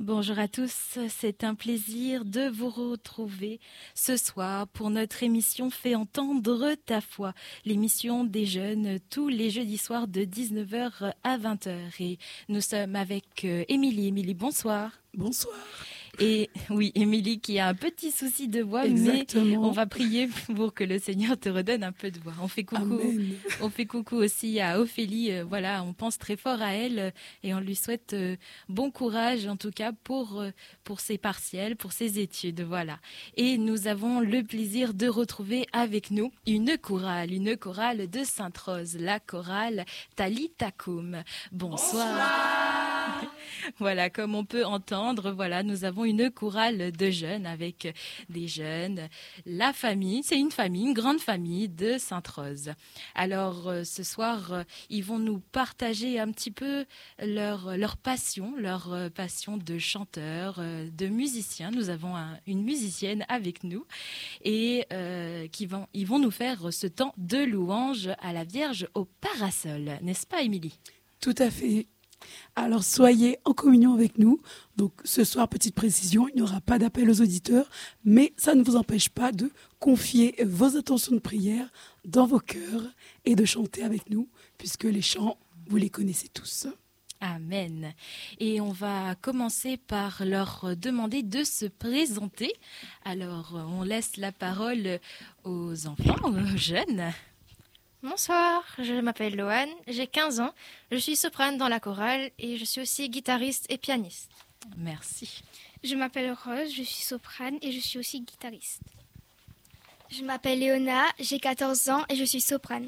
Bonjour à tous, c'est un plaisir de vous retrouver ce soir pour notre émission Fais entendre ta foi, l'émission des jeunes tous les jeudis soirs de 19h à 20h. Et nous sommes avec Émilie. Émilie, bonsoir. Bonsoir. Et oui, Émilie qui a un petit souci de voix, Exactement. Mais on va prier pour que le Seigneur te redonne un peu de voix. On fait coucou aussi à Ophélie. Voilà, on pense très fort à elle et on lui souhaite bon courage en tout cas pour ses partiels, pour ses études. Voilà. Et nous avons le plaisir de retrouver avec nous une chorale de Sainte-Rose, la chorale Talitha Koum. Bonsoir. Voilà, comme on peut entendre, voilà, nous avons une chorale de jeunes avec des jeunes, la famille, c'est une grande famille de Sainte-Rose. Alors ce soir, ils vont nous partager un petit peu leur passion de chanteur, de musicien. Nous avons une musicienne avec nous et ils vont nous faire ce temps de louange à la Vierge au parasol, n'est-ce pas, Émilie ? Tout à fait. Alors soyez en communion avec nous. Donc ce soir, petite précision, il n'y aura pas d'appel aux auditeurs, mais ça ne vous empêche pas de confier vos intentions de prière dans vos cœurs et de chanter avec nous, puisque les chants, vous les connaissez tous. Amen. Et on va commencer par leur demander de se présenter. Alors on laisse la parole aux enfants, aux jeunes. Bonsoir, je m'appelle Loane, j'ai 15 ans, je suis soprane dans la chorale et je suis aussi guitariste et pianiste. Merci. Je m'appelle Rose, je suis soprane et je suis aussi guitariste. Je m'appelle Léona, j'ai 14 ans et je suis soprane.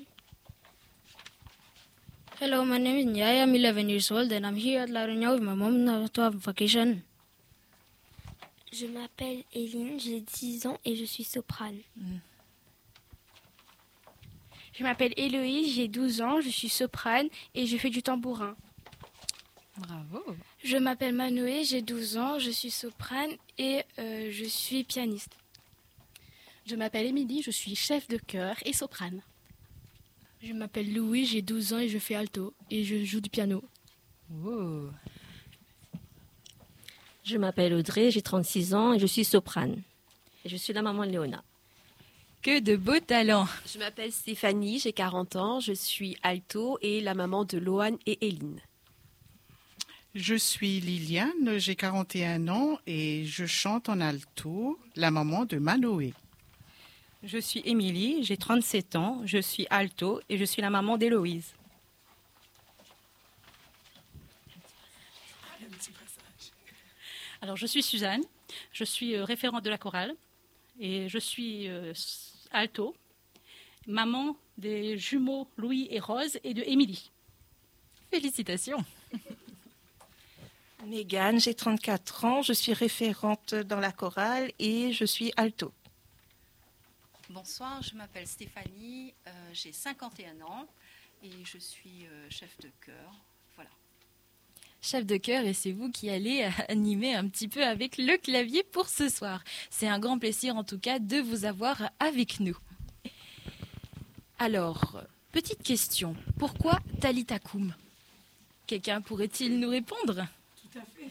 Hello, my name is Nyaya, I'm 11 years old and I'm here at Larunia with my mom to have vacation. Je m'appelle Eline, j'ai 10 ans et je suis soprane. Je m'appelle Héloïse, j'ai 12 ans, je suis soprane et je fais du tambourin. Bravo. Je m'appelle Manoé, j'ai 12 ans, je suis soprane et je suis pianiste. Je m'appelle Émilie, je suis chef de chœur et soprane. Je m'appelle Louis, j'ai 12 ans et je fais alto et je joue du piano. Oh. Je m'appelle Audrey, j'ai 36 ans et je suis soprane. Et je suis la maman de Léona. Que de beaux talents. Je m'appelle Stéphanie, j'ai 40 ans, je suis alto et la maman de Loane et Éline. Je suis Liliane, j'ai 41 ans et je chante en alto, la maman de Manoé. Je suis Émilie, j'ai 37 ans, je suis alto et je suis la maman d'Héloïse. Alors je suis Suzanne, je suis référente de la chorale et je suis alto, maman des jumeaux Louis et Rose et de Émilie. Félicitations. Mégane, j'ai 34 ans, je suis référente dans la chorale et je suis alto. Bonsoir, je m'appelle Stéphanie, j'ai 51 ans et je suis chef de chœur. Voilà. Chef de chœur, et c'est vous qui allez animer un petit peu avec le clavier pour ce soir. C'est un grand plaisir en tout cas de vous avoir avec nous. Alors, petite question, pourquoi Talitha Koum ? Quelqu'un pourrait-il nous répondre ? Tout à fait.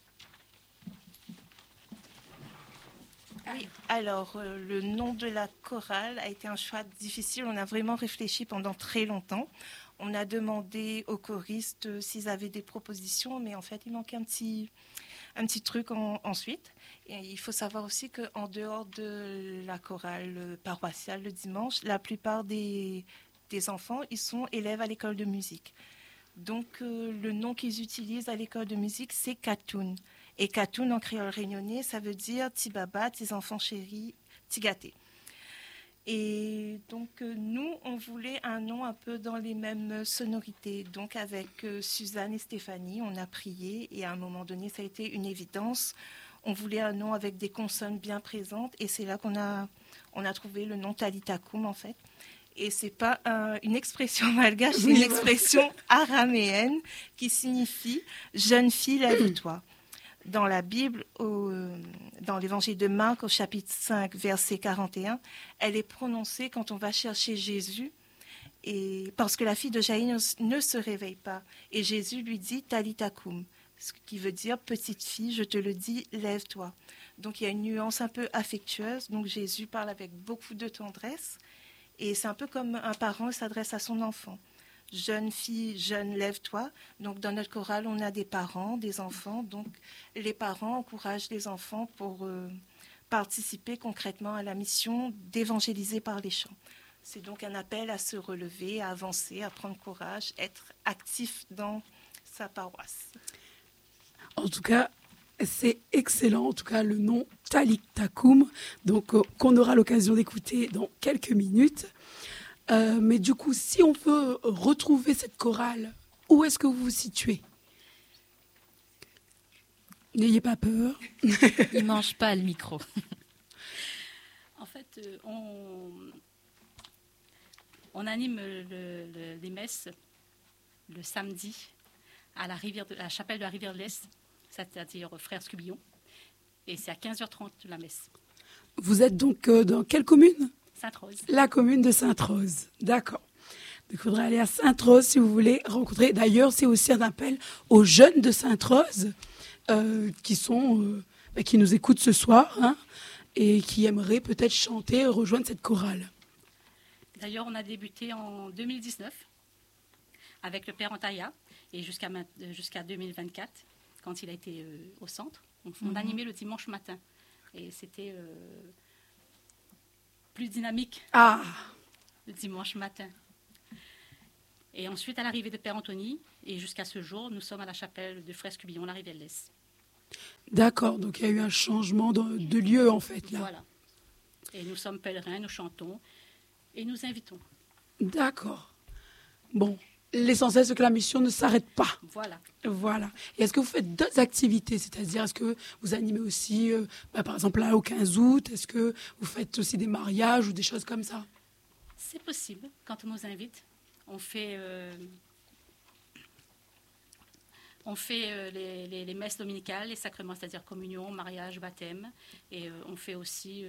Oui, alors le nom de la chorale a été un choix difficile. On a vraiment réfléchi pendant très longtemps. On a demandé aux choristes s'ils avaient des propositions, mais en fait, il manquait un petit truc ensuite. Et il faut savoir aussi qu'en dehors de la chorale paroissiale le dimanche, la plupart des enfants, ils sont élèves à l'école de musique. Donc, le nom qu'ils utilisent à l'école de musique, c'est Katoun. Et Katoun, en créole réunionnais, ça veut dire « Tibaba, tes enfants chéris, Tigaté ». Et donc, nous, on voulait un nom un peu dans les mêmes sonorités. Donc, avec Suzanne et Stéphanie, on a prié et à un moment donné, ça a été une évidence. On voulait un nom avec des consonnes bien présentes et c'est là qu'on a trouvé le nom Talitha Koum, en fait. Et ce n'est pas une expression malgache, c'est une expression araméenne qui signifie « jeune fille, lève-toi ». Dans la Bible, dans l'évangile de Marc, au chapitre 5, verset 41, elle est prononcée quand on va chercher Jésus, et parce que la fille de Jaïr ne se réveille pas. Et Jésus lui dit « Talitha Koum », ce qui veut dire petite fille, je te le dis, lève-toi. Donc il y a une nuance un peu affectueuse. Donc Jésus parle avec beaucoup de tendresse et c'est un peu comme un parent s'adresse à son enfant. Jeune fille, jeune, lève-toi. Donc dans notre chorale, on a des parents, des enfants. Donc les parents encouragent les enfants pour participer concrètement à la mission d'évangéliser par les chants. C'est donc un appel à se relever, à avancer, à prendre courage, être actif dans sa paroisse. En tout cas, c'est excellent. En tout cas, le nom Talik Takoum, donc qu'on aura l'occasion d'écouter dans quelques minutes. Mais du coup, si on veut retrouver cette chorale, où est-ce que vous vous situez ? N'ayez pas peur. Il ne mange pas le micro. En fait, on anime les messes le samedi à la chapelle de la rivière de l'Est, c'est-à-dire Frères Scubillon. Et c'est à 15h30 la messe. Vous êtes donc dans quelle commune ? Sainte-Rose. La commune de Sainte-Rose. D'accord. Donc, il faudra aller à Sainte-Rose si vous voulez rencontrer. D'ailleurs, c'est aussi un appel aux jeunes de Sainte-Rose qui nous écoutent ce soir et qui aimeraient peut-être chanter, rejoindre cette chorale. D'ailleurs, on a débuté en 2019 avec le Père Antaya et jusqu'à 2024, quand il a été au centre. On animait le dimanche matin et c'était plus dynamique le dimanche matin. Et ensuite, à l'arrivée de Père Anthony, et jusqu'à ce jour, nous sommes à la chapelle de Frères Scubillon, la rivière de l'Est. D'accord, donc il y a eu un changement de lieu en fait là. Voilà. Et nous sommes pèlerins, nous chantons et nous invitons. D'accord. Bon, l'essentiel c'est que la mission ne s'arrête pas. Voilà. Et est-ce que vous faites d'autres activités ? C'est-à-dire, est-ce que vous animez aussi, par exemple là au 15 août, est-ce que vous faites aussi des mariages ou des choses comme ça ? C'est possible, quand on nous invite. On fait les messes dominicales, les sacrements, c'est-à-dire communion, mariage, baptême. Et on fait aussi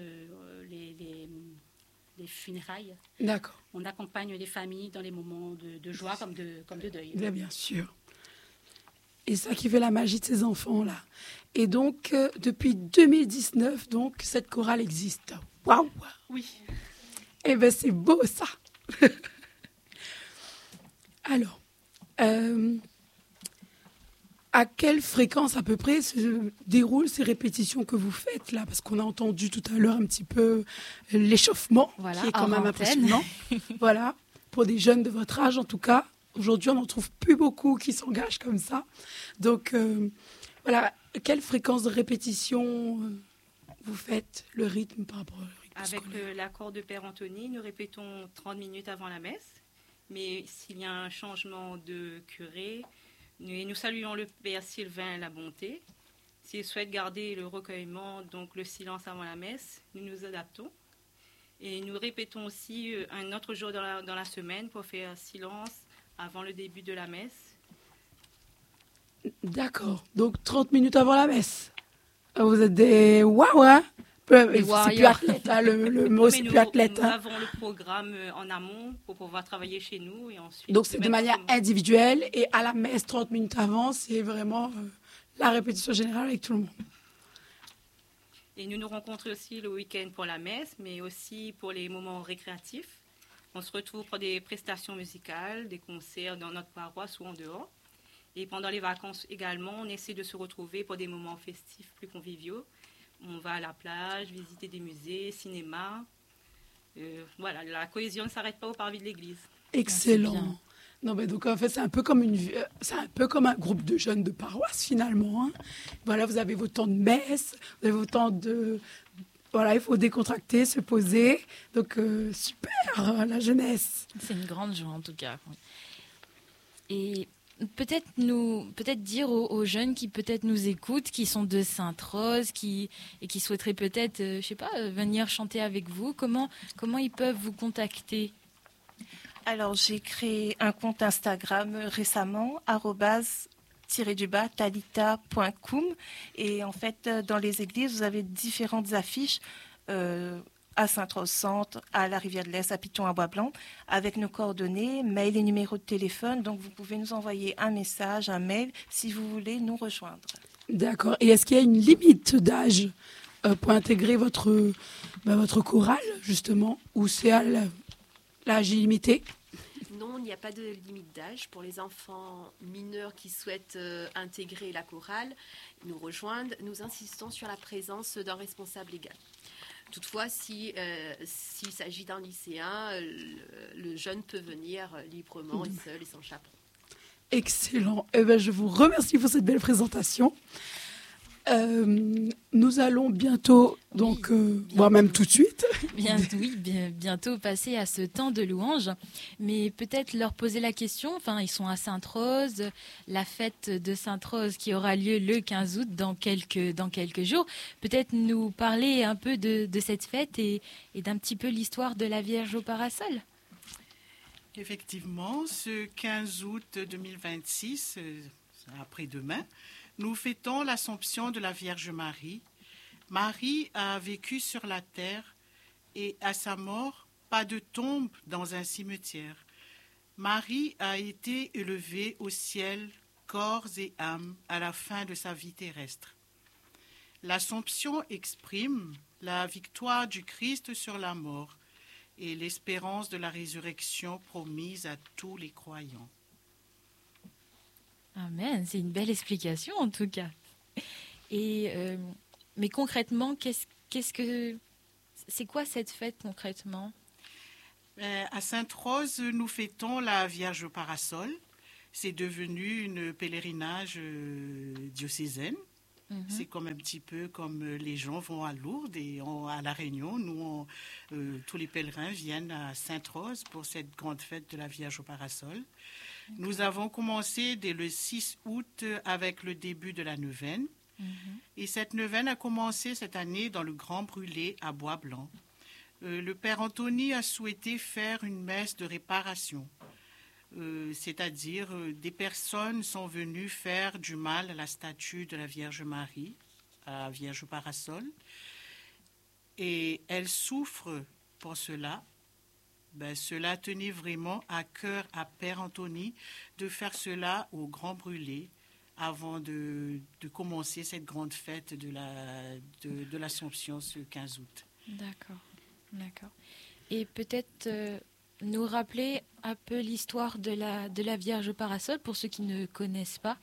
les funérailles. D'accord. On accompagne les familles dans les moments de joie comme de deuil. Bien sûr. Et ça qui fait la magie de ces enfants-là. Et donc, depuis 2019, donc, cette chorale existe. Waouh ! Oui. Eh bien, c'est beau, ça. Alors, à quelle fréquence à peu près se déroulent ces répétitions que vous faites là ? Parce qu'on a entendu tout à l'heure un petit peu l'échauffement, qui est quand même impressionnant. Voilà, pour des jeunes de votre âge en tout cas. Aujourd'hui, on n'en trouve plus beaucoup qui s'engagent comme ça. Donc, voilà, quelle fréquence de répétition vous faites, le rythme par rapport au rythme scolaire ? Avec l'accord de Père Anthony, nous répétons 30 minutes avant la messe. Mais s'il y a un changement de curé, nous saluons le Père Sylvain La Bonté. S'il souhaite garder le recueillement, donc le silence avant la messe, nous nous adaptons. Et nous répétons aussi un autre jour dans la semaine pour faire silence avant le début de la messe. D'accord. Donc 30 minutes avant la messe. Vous êtes des waouh, hein ? C'est plus athlète, hein, le mot c'est plus athlète. Nous avons le programme en amont pour pouvoir travailler chez nous et ensuite. Donc c'est de manière individuelle et à la messe 30 minutes avant, c'est vraiment la répétition générale avec tout le monde. Et nous nous rencontrons aussi le week-end pour la messe, mais aussi pour les moments récréatifs. On se retrouve pour des prestations musicales, des concerts dans notre paroisse ou en dehors. Et pendant les vacances également, on essaie de se retrouver pour des moments festifs plus conviviaux. On va à la plage, visiter des musées, cinéma. Voilà, la cohésion ne s'arrête pas au parvis de l'église. Excellent. Non, mais donc en fait, c'est un peu comme un groupe de jeunes de paroisse finalement. Hein. Voilà, vous avez vos temps de messe, vous avez vos temps de... Voilà, il faut décontracter, se poser. Donc, super, la jeunesse. C'est une grande joie en tout cas. Et... Peut-être dire aux jeunes qui peut-être nous écoutent, qui sont de Sainte-Rose, et qui souhaiteraient peut-être, venir chanter avec vous, comment ils peuvent vous contacter ? Alors, j'ai créé un compte Instagram récemment, @talita.cum. Et en fait, dans les églises, vous avez différentes affiches à Sainte-Rose-Centre, à la Rivière de l'Est, à Piton, à Bois-Blanc, avec nos coordonnées, mail et numéro de téléphone. Donc, vous pouvez nous envoyer un message, un mail, si vous voulez nous rejoindre. D'accord. Et est-ce qu'il y a une limite d'âge pour intégrer votre chorale, justement, ou c'est à l'âge illimité? Non, il n'y a pas de limite d'âge. Pour les enfants mineurs qui souhaitent intégrer la chorale, nous rejoindre, nous insistons sur la présence d'un responsable légal. Toutefois, s'il s'agit d'un lycéen, le jeune peut venir librement et seul et sans chaperon. Excellent. Eh ben, je vous remercie pour cette belle présentation. Nous allons bientôt, donc, voire même tout de suite. Bientôt passer à ce temps de louange. Mais peut-être leur poser la question, enfin, ils sont à Sainte-Rose, la fête de Sainte-Rose qui aura lieu le 15 août dans quelques jours. Peut-être nous parler un peu de cette fête et d'un petit peu l'histoire de la Vierge au parasol. Effectivement, ce 15 août 2026, après-demain, nous fêtons l'Assomption de la Vierge Marie. Marie a vécu sur la terre et à sa mort, pas de tombe dans un cimetière. Marie a été élevée au ciel, corps et âme, à la fin de sa vie terrestre. L'Assomption exprime la victoire du Christ sur la mort et l'espérance de la résurrection promise à tous les croyants. Amen, c'est une belle explication en tout cas. Et mais concrètement, c'est quoi cette fête concrètement? À Sainte-Rose, nous fêtons la Vierge au parasol. C'est devenu un pèlerinage diocésain. C'est comme un petit peu comme les gens vont à Lourdes et à La Réunion. Nous, tous les pèlerins viennent à Sainte-Rose pour cette grande fête de la Vierge au parasol. Nous avons commencé dès le 6 août avec le début de la neuvaine. Et cette neuvaine a commencé cette année dans le Grand Brûlé à Bois-Blanc. Le Père Anthony a souhaité faire une messe de réparation. C'est-à-dire des personnes sont venues faire du mal à la statue de la Vierge Marie, à la Vierge au parasol. Et elle souffre pour cela. Cela tenait vraiment à cœur à Père Anthony de faire cela au Grand Brûlé avant de commencer cette grande fête de l'Assomption ce 15 août. D'accord. Et peut-être nous rappeler un peu l'histoire de la Vierge au parasol pour ceux qui ne connaissent pas.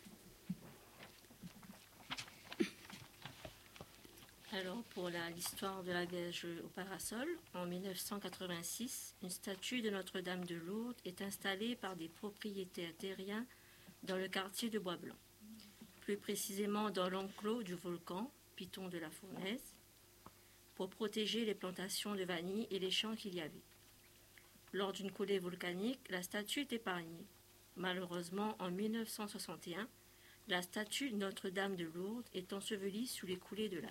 Alors, pour l'histoire de la Vierge au parasol, en 1986, une statue de Notre-Dame de Lourdes est installée par des propriétaires terriens dans le quartier de Bois-Blanc, plus précisément dans l'enclos du volcan Piton de la Fournaise, pour protéger les plantations de vanille et les champs qu'il y avait. Lors d'une coulée volcanique, la statue est épargnée. Malheureusement, en 1961, la statue Notre-Dame de Lourdes est ensevelie sous les coulées de lave.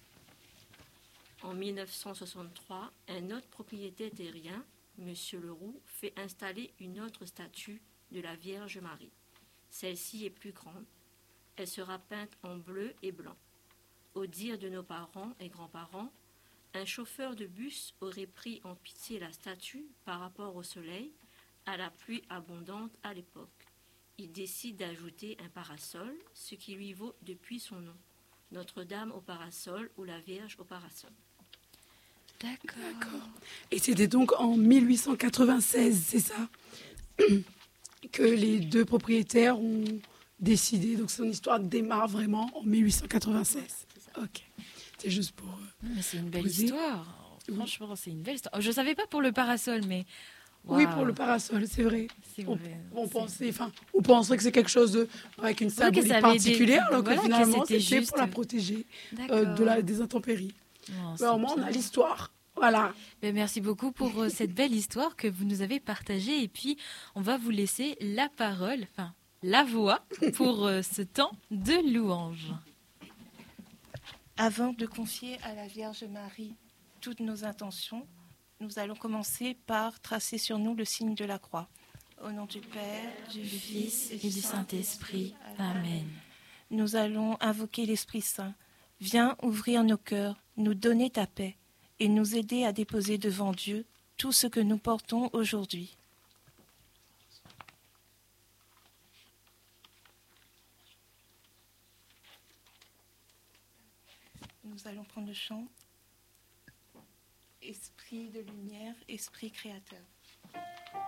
En 1963, un autre propriétaire terrien, M. Leroux, fait installer une autre statue de la Vierge Marie. Celle-ci est plus grande. Elle sera peinte en bleu et blanc. Au dire de nos parents et grands-parents, un chauffeur de bus aurait pris en pitié la statue par rapport au soleil, à la pluie abondante à l'époque. Il décide d'ajouter un parasol, ce qui lui vaut depuis son nom, Notre-Dame au parasol ou la Vierge au parasol. D'accord. Et c'était donc en 1896, c'est ça, que les deux propriétaires ont décidé. Donc son histoire démarre vraiment en 1896. Ok. C'est juste pour. Mais c'est une belle histoire. Franchement, c'est une belle histoire. Je ne savais pas pour le parasol, mais. Wow. Oui, pour le parasol, c'est vrai. On penserait que c'est quelque chose avec une symbolique particulière, alors que finalement, c'était juste pour la protéger des intempéries. Mais au moins, on a l'histoire. Voilà. Merci beaucoup pour cette belle histoire que vous nous avez partagée. Et puis, on va vous laisser la parole, la voix, pour ce temps de louange. Avant de confier à la Vierge Marie toutes nos intentions, nous allons commencer par tracer sur nous le signe de la croix. Au nom du Père, du Fils et du Saint-Esprit. Amen. Nous allons invoquer l'Esprit Saint. Viens ouvrir nos cœurs, nous donner ta paix. et nous aider à déposer devant Dieu tout ce que nous portons aujourd'hui. Nous allons prendre le chant. Esprit de lumière, esprit créateur.